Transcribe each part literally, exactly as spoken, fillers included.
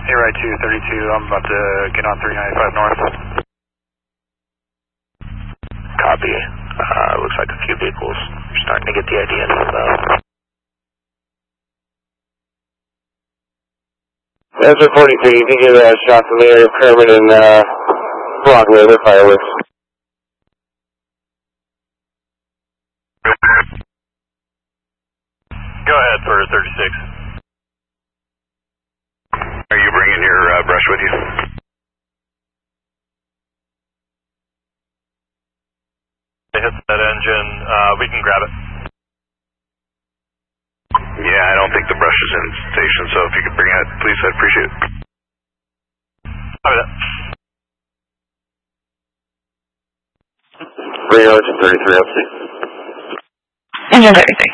Hey, right two thirty-two, I'm about to get on three ninety-five north. Copy. Uh, looks like a few vehicles are starting to get the idea of uh... Answer forty-three, you can get a shot from the area of Kermit and uh, Broadway with fireworks. Go ahead for thirty-six. Are you bringing your uh, brush with you? They hit that engine, uh, we can grab it. Yeah, I don't think the brush is in station, so if you could bring it, please, I'd appreciate it. Copy that. Bring out to thirty-three, up see. Engine thirty-three.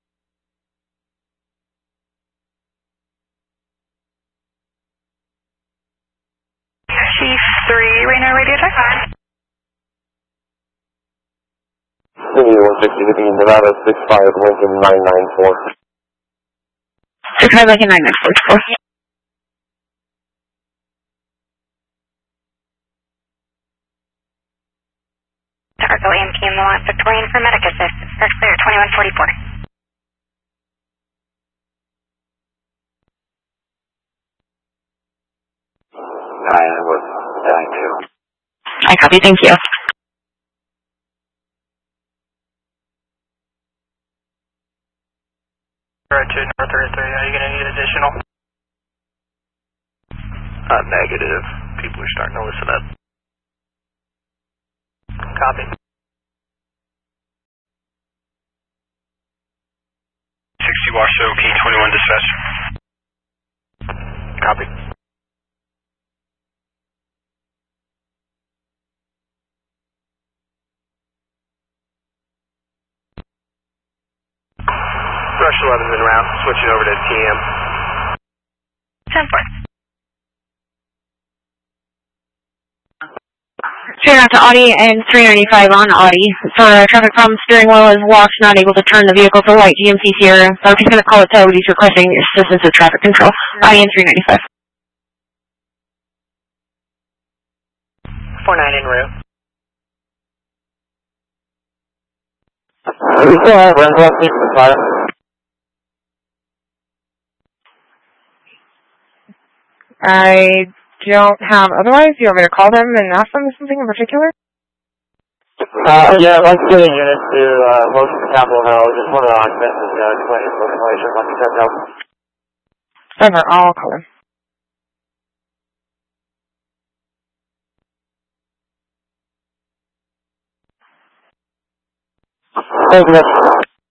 Chief three, Reno radio check. City one sixty, to be Nevada six five, Lincoln nine nine four. six five, Lincoln nine nine four. Argo A M P M one, Victorian for medic assist. First clear, twenty-one forty-four. Nine was nine two. I copy, thank you. Right two north thirty-three, are you going to need additional? Uh, negative. People are starting to listen up. Copy. sixty Washoe, K twenty-one dispatch. Copy. Brush eleven's in route, switching over to T M. ten four. Straight out to Audi and three ninety-five on Audi. For a traffic problem, steering wheel is locked, not able to turn the vehicle to light. G M C Sierra. So if he's going to call it tow, he's requesting assistance with traffic control. Audi and three ninety-five. four nine en route. Yeah, Renzo, six five. I don't have, otherwise, you want me to call them and ask them something in particular? Uh, yeah, I'd like to get a unit to, uh, most of the Capitol Hill. Just one of the occupants is, uh, complaining about the noise. I'd like to check out. Never, I'll call them. Thank you, miss.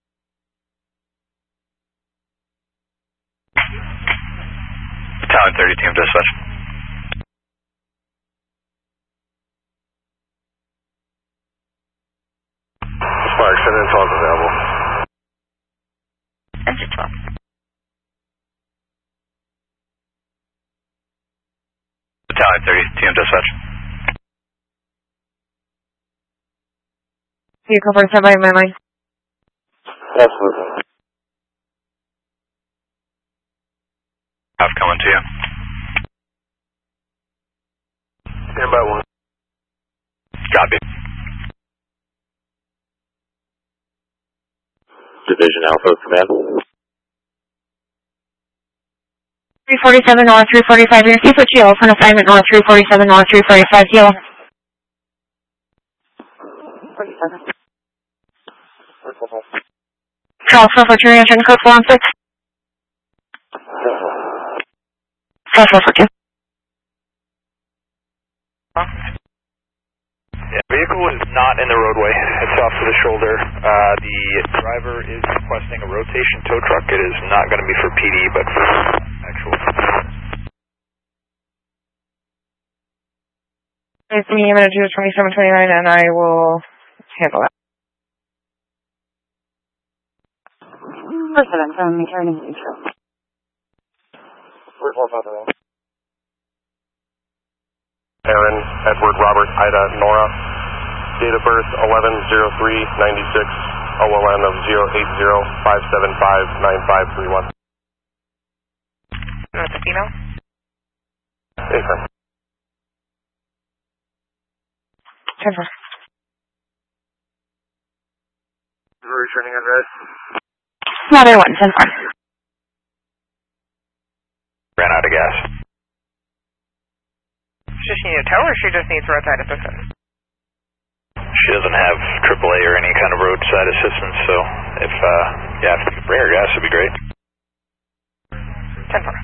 Tower thirty, team dispatch. Spark, seven and twelve available. Engine twelve. Tower thirty, team dispatch. You come for somebody in my line? Absolutely. Half coming to you. Stand by one. Copy. Division Alpha Command. three forty-seven north, three forty-five, you're safe with Yellow for an assignment north, three forty-seven north, three forty-five, Yellow. forty-seven. Charles, four four two, engine code four one six. four four four two. Yeah, vehicle is not in the roadway. It's off to the shoulder. Uh, the driver is requesting a rotation tow truck. It is not going to be for P D, but for actual. It's me, I'm going to do twenty-seven twenty-nine, and I will handle that. President, I'm returning you. Where's one five zero? Aaron, Edward, Robert, Ida, Nora. Date of birth eleven oh three ninety-six. O L N of zero eight zero five seven five nine five three one. That's a female? Affirm. ten four. Returning address. Mother one, ten four. Ran out of gas. Does she need a tow or she just needs roadside assistance? She doesn't have triple A or any kind of roadside assistance, so if, uh, yeah, if you could bring her gas, would be great. ten four.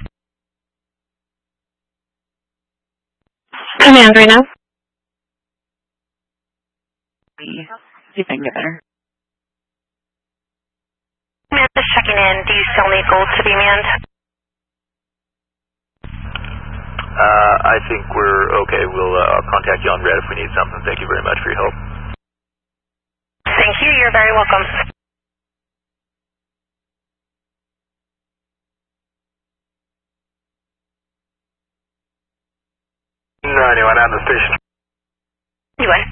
Command right now. See if I can get better. Command, just checking in. Do you still need gold to be manned? Uh, I think we're okay. We'll uh, contact you on red if we need something. Thank you very much for your help. Thank you. You're very welcome. No, anyone on the station? You what?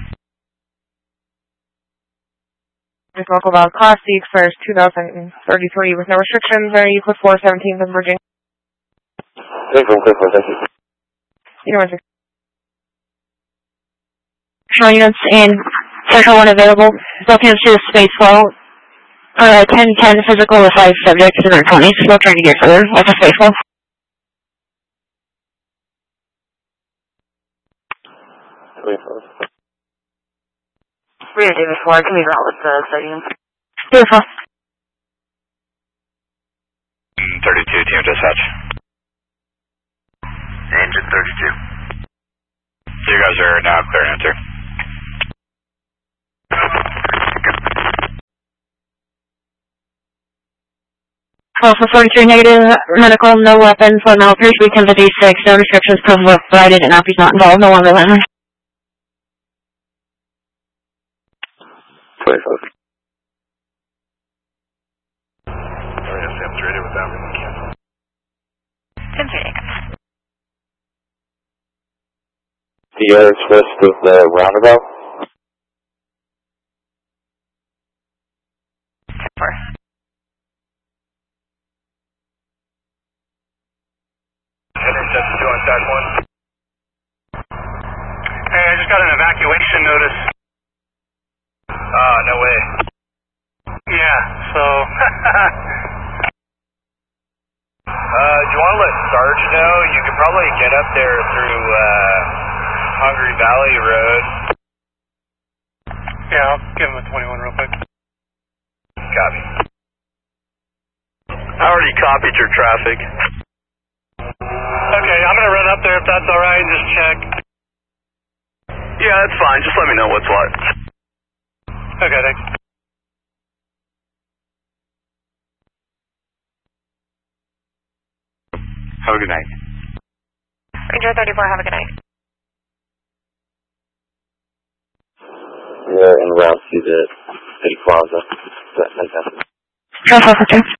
This local valve Class C expires two thousand thirty-three with no restrictions. Are you with four seventeenth in Virginia? Affirm, affirm, thank you. You know what? Show units in Central one available. Looking to the space flow. Uh, ten ten physical with five subjects in our twenties. Still trying to get further with the space flow. Rear David four, can we route with the sighting? Beautiful. thirty-two, team dispatch. Engine thirty-two. You guys are now clear to enter. Also forty-three negative, medical, no weapons, one mile appears to be ten fifty-six, no restrictions provided, and Alfie's not involved, no one will. twenty-five. Sorry, Sam's ready with that. We can cancel. ten three. The address west of the roundabout. four. Intercept two on dash one. Hey, I just got an evacuation notice. Ah, no way. Yeah, so... Uh, do you want to let Sarge know? You could probably get up there through, uh, Hungry Valley Road. Yeah, I'll give him a twenty-one real quick. Copy. I already copied your traffic. Okay, I'm gonna run up there if that's alright and just check. Yeah, that's fine. Just let me know what's what. Okay, thanks. Have a good night. Ranger thirty-four, have a good night. We're en route to the City Plaza. That, that's Traffic,